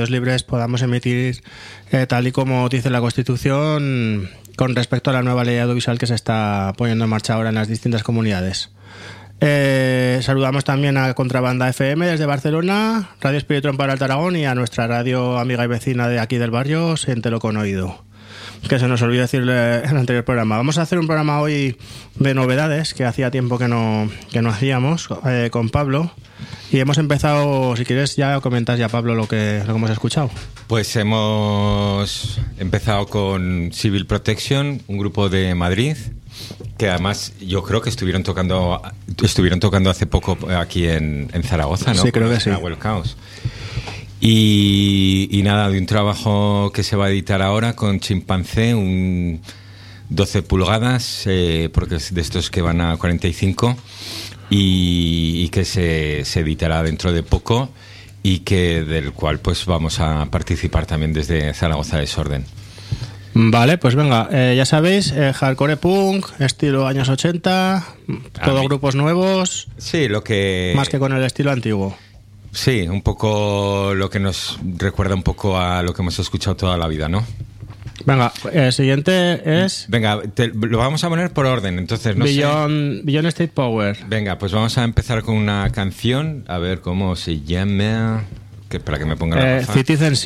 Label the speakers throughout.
Speaker 1: contenidos libres podamos emitir tal y como dice la Constitución con respecto a la nueva ley audiovisual que se está poniendo en marcha ahora en las distintas comunidades. Saludamos también a Contrabanda FM desde Barcelona, Radio Espiritron para Alta Aragón y a nuestra radio amiga y vecina de aquí del barrio, Siéntelo con Oído, que se nos olvidó decirle en el anterior programa. Vamos a hacer un programa hoy de novedades que hacía tiempo que no hacíamos con Pablo, y hemos empezado, si quieres ya comentas ya, Pablo, lo que hemos escuchado. Pues hemos empezado con Civil Protection, un grupo de Madrid que además yo creo que estuvieron tocando hace poco aquí en Zaragoza, ¿no? Sí, creo que sí. Well Chaos. Y nada, de un trabajo que se va a editar ahora con Chimpancé, un 12 pulgadas, porque es de estos que van a 45, y que se editará dentro de poco, y que del cual pues vamos a participar también desde Zaragoza Desorden. Vale, pues venga, ya sabéis, hardcore punk, estilo años 80, todo grupos nuevos. Sí, lo que... Más que con el estilo antiguo. Sí, un poco lo que nos recuerda un poco a lo que hemos escuchado toda la vida, ¿no? Venga, el siguiente es... Venga, lo vamos a poner por orden, entonces no Beyond State Power. Venga, pues vamos a empezar con una canción, a ver cómo se llama... para que me ponga la gafa.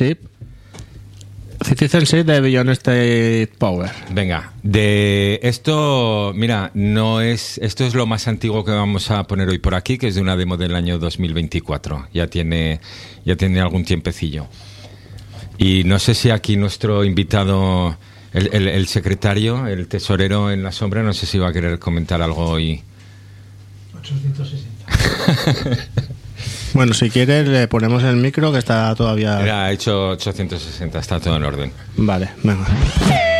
Speaker 1: Citizenship de Beyond State Power. Venga, de esto, mira, esto es lo más antiguo que vamos a poner hoy por aquí, que es de una demo del año 2024. Ya tiene algún tiempecillo. Y no sé si aquí nuestro invitado, el secretario, el tesorero en la sombra, no sé si va a querer comentar algo hoy. 860. Bueno, si quieres le ponemos el micro que está todavía... Era hecho 860, está todo en orden. Vale, venga.